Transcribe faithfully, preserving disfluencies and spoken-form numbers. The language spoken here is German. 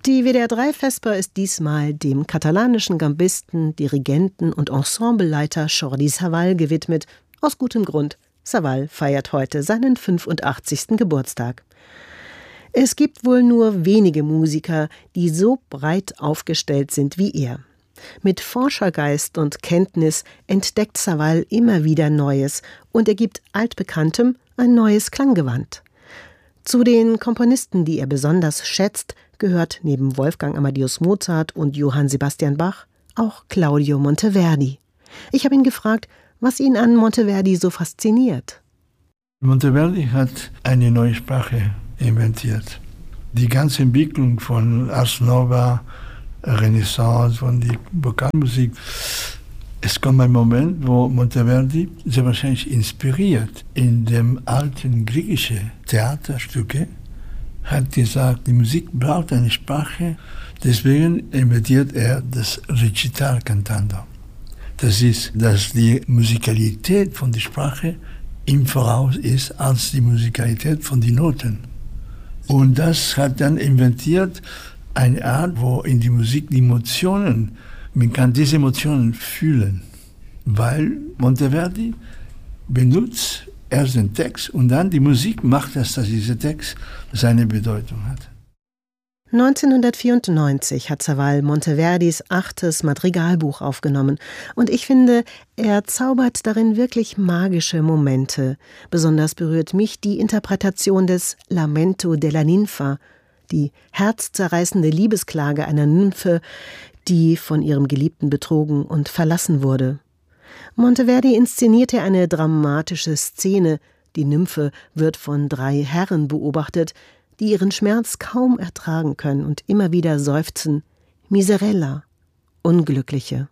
Die W D R drei Vesper ist diesmal dem katalanischen Gambisten, Dirigenten und Ensembleleiter Jordi Savall gewidmet. Aus gutem Grund. Savall feiert heute seinen fünfundachtzigsten Geburtstag. Es gibt wohl nur wenige Musiker, die so breit aufgestellt sind wie er. Mit Forschergeist und Kenntnis entdeckt Savall immer wieder Neues und er gibt Altbekanntem ein neues Klanggewand. Zu den Komponisten, die er besonders schätzt, gehört neben Wolfgang Amadeus Mozart und Johann Sebastian Bach auch Claudio Monteverdi. Ich habe ihn gefragt, was ihn an Monteverdi so fasziniert. Monteverdi hat eine neue Sprache inventiert. Die ganze Entwicklung von Ars Nova, Renaissance, von der Vokalmusik. Es kommt ein Moment, wo Monteverdi sehr wahrscheinlich inspiriert in dem alten griechischen Theaterstücke hat gesagt, die Musik braucht eine Sprache, deswegen inventiert er das Recital cantando. Das ist, dass die Musikalität von der Sprache im Voraus ist als die Musikalität von den Noten. Und das hat dann inventiert eine Art, wo in die Musik die Emotionen, man kann diese Emotionen fühlen, weil Monteverdi benutzt erst den Text und dann die Musik macht das, dass dieser Text seine Bedeutung hat. neunzehnhundertvierundneunzig hat Savall Monteverdis achtes Madrigalbuch aufgenommen und ich finde, er zaubert darin wirklich magische Momente. Besonders berührt mich die Interpretation des Lamento della Ninfa, die herzzerreißende Liebesklage einer Nymphe, die von ihrem Geliebten betrogen und verlassen wurde. Monteverdi inszenierte eine dramatische Szene. Die Nymphe wird von drei Herren beobachtet, die ihren Schmerz kaum ertragen können und immer wieder seufzen: Miserella, Unglückliche.